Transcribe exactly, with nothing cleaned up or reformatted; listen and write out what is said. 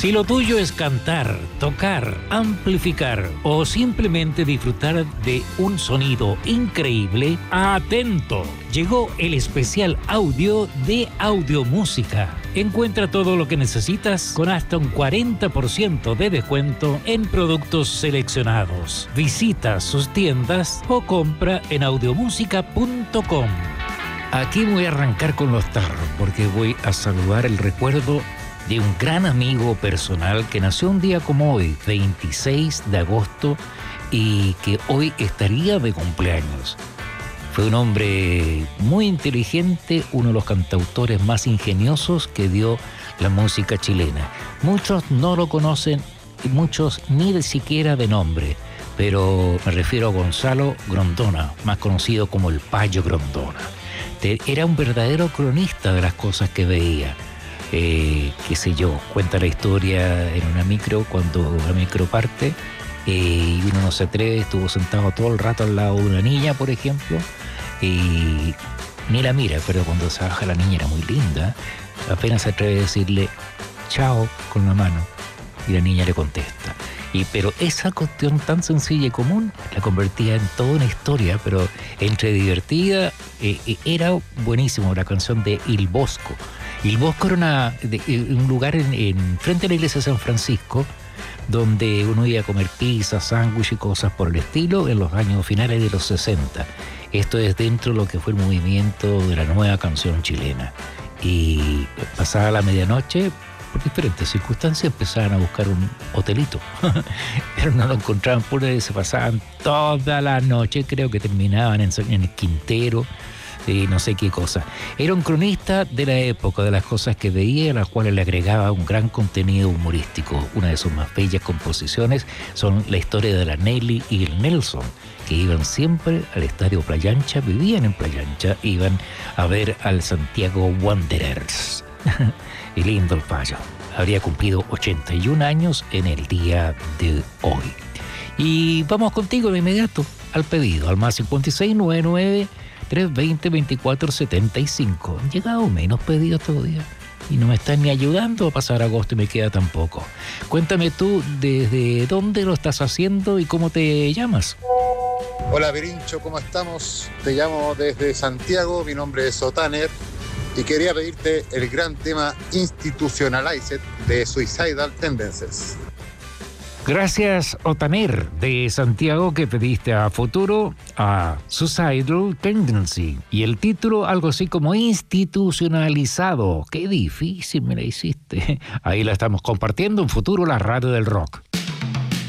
Si lo tuyo es cantar, tocar, amplificar o simplemente disfrutar de un sonido increíble, atento. Llegó el especial audio de Audiomúsica. Encuentra todo lo que necesitas con hasta un cuarenta por ciento de descuento en productos seleccionados. Visita sus tiendas o compra en audiomúsica punto com. Aquí voy a arrancar con los tarros porque voy a saludar el recuerdo de un gran amigo personal que nació un día como hoy, veintiséis de agosto, y que hoy estaría de cumpleaños. Fue un hombre muy inteligente, uno de los cantautores más ingeniosos que dio la música chilena. Muchos no lo conocen, muchos ni de siquiera de nombre, pero me refiero a Gonzalo Grondona, más conocido como el Payo Grondona. Era un verdadero cronista de las cosas que veía. Eh, qué sé yo, cuenta la historia en una micro, cuando la micro parte eh, y uno no se atreve, estuvo sentado todo el rato al lado de una niña, por ejemplo, y ni la mira, pero cuando se baja la niña era muy linda, apenas se atreve a decirle chao con la mano y la niña le contesta. Y, pero esa cuestión tan sencilla y común la convertía en toda una historia, pero entre divertida, eh, eh, era buenísimo la canción de Il Bosco. Il Bosco era una, de, un lugar en, en, frente a la iglesia de San Francisco, donde uno iba a comer pizza, sándwich y cosas por el estilo en los años finales de los sesenta. Esto es dentro de lo que fue el movimiento de la nueva canción chilena. Y pasada la medianoche, por diferentes circunstancias, empezaban a buscar un hotelito. Pero no lo encontraban, por ahí se pasaban toda la noche, creo que terminaban en, en el Quintero, y no sé qué cosa. Era un cronista de la época, de las cosas que veía, a las cuales le agregaba un gran contenido humorístico. Una de sus más bellas composiciones son la historia de la Nelly y el Nelson, que iban siempre al estadio Playa Ancha, vivían en Playa Ancha, iban a ver al Santiago Wanderers. Y lindo el Payo. Habría cumplido ochenta y un años en el día de hoy. Y vamos contigo de inmediato al pedido, al más cincuenta y seis, noventa y nueve, trescientos veinte, veinticuatro setenta y cinco. Han llegado menos pedidos todavía y no me están ni ayudando a pasar agosto y me queda tampoco. Cuéntame tú desde dónde lo estás haciendo y cómo te llamas. Hola Pirincho, ¿cómo estamos? Te llamo desde Santiago, mi nombre es Otaner y quería pedirte el gran tema Institutionalized de Suicidal Tendencies. Gracias, Otaner, de Santiago, que pediste a futuro a Suicidal Tendency. Y el título, algo así como institucionalizado. Qué difícil me la hiciste. Ahí la estamos compartiendo en Futuro, la radio del rock.